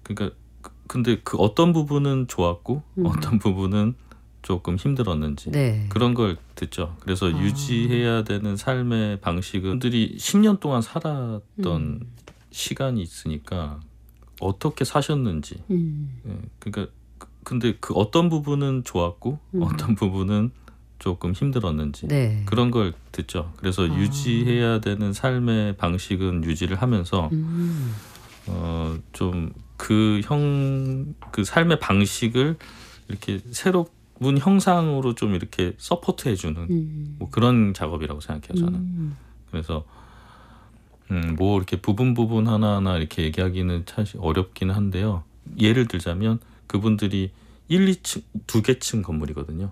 그러니까 근데 그 어떤 부분은 좋았고 어떤 부분은 조금 힘들었는지 네. 그런 걸 듣죠. 그래서 유지해야 되는 삶의 방식은 들이 10년 동안 살았던 시간이 있으니까 어떻게 사셨는지. 예, 그러니까 근데 그 어떤 부분은 좋았고 어떤 부분은 조금 힘들었는지 네. 그런 걸 듣죠. 그래서 유지해야 되는 삶의 방식은 유지를 하면서 좀 그 삶의 방식을 이렇게 새로운 형상으로 좀 이렇게 서포트해주는 뭐 그런 작업이라고 생각해요, 저는. 그래서 뭐 이렇게 부분 하나하나 이렇게 얘기하기는 참 어렵긴 한데요. 예를 들자면 그분들이 1, 2층, 2개 층 건물이거든요.